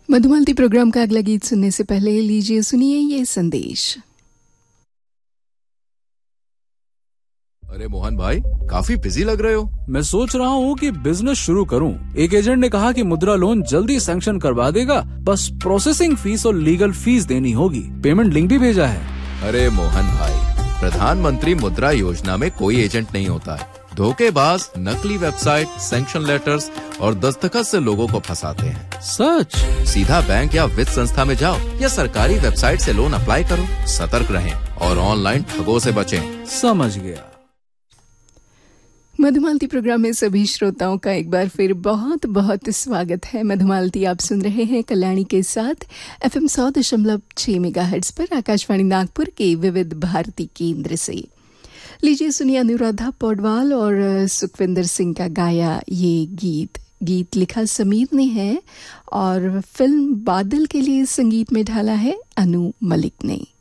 Madhumalti programme का अगला गीत सुनने से पहले लीजिए सुनिए ये संदेश। अरे मोहन भाई, काफी बिजी लग रहे हो। मैं सोच रहा हूँ कि बिजनेस शुरू करूँ। एक एजेंट ने कहा कि मुद्रा लोन जल्दी सैंक्शन करवा देगा, बस प्रोसेसिंग फीस और लीगल फीस देनी होगी। पेमेंट लिंक भी भेजा है। अरे मोहन भाई, प्रधानमंत्री मुद्रा योजना में कोई एजेंट नहीं होता है। धोखेबाज नकली वेबसाइट, सैंक्शन लेटर्स और दस्तखत से लोगों को फंसाते हैं। सच? सीधा बैंक या वित्त संस्था में जाओ या सरकारी वेबसाइट से लोन अप्लाई करो। सतर्क रहें और ऑनलाइन ठगों से बचें। समझ गया। मधुमालती प्रोग्राम में सभी श्रोताओं का एक बार फिर बहुत बहुत स्वागत है। मधुमालती आप सुन रहे हैं कल्याणी के साथ FM 100.6 मेगाहर्ट्ज पर आकाशवाणी नागपुर के विविध भारती केंद्र से। लीजिए सुनिए अनुराधा पौडवाल और सुखविंदर सिंह का गाया ये गीत लिखा समीर ने है और फिल्म बादल के लिए संगीत में ढाला है अनु मलिक ने।